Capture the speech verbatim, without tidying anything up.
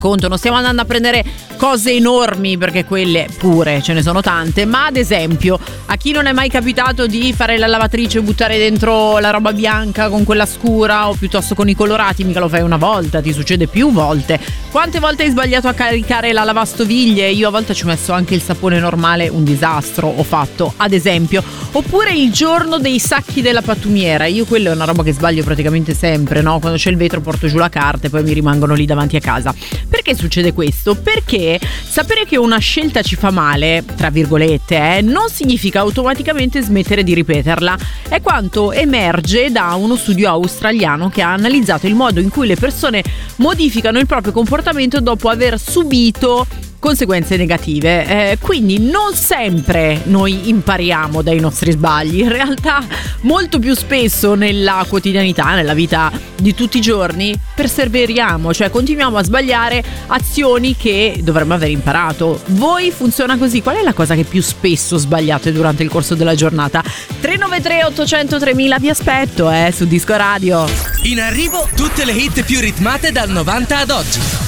Conto, non stiamo andando a prendere cose enormi, perché quelle pure ce ne sono tante, ma ad esempio a chi non è mai capitato di fare la lavatrice e buttare dentro la roba bianca con quella scura o piuttosto con i colorati, mica lo fai una volta, ti succede più volte. Quante volte hai sbagliato a caricare la lavastoviglie? Io a volte ci ho messo anche il sapone normale, un disastro ho fatto, ad esempio. Oppure il giorno dei sacchi della pattumiera, io quello è una roba che sbaglio praticamente sempre, no? Quando c'è il vetro porto giù la carta e poi mi rimangono lì davanti a casa. Perché succede questo? Perché sapere che una scelta ci fa male, tra virgolette, eh, non significa automaticamente smettere di ripeterla. È quanto emerge da uno studio australiano che ha analizzato il modo in cui le persone modificano il proprio comportamento dopo aver subito conseguenze negative. Eh, quindi non sempre noi impariamo dai nostri sbagli, in realtà molto più spesso nella quotidianità, nella vita di tutti i giorni, perseveriamo, cioè continuiamo a sbagliare azioni che dovremmo aver imparato. Voi funziona così? Qual è la cosa che più spesso sbagliate durante il corso della giornata? tre nove tre ottocento tremila, vi aspetto eh, su Disco Radio. In arrivo tutte le hit più ritmate dal novanta ad oggi.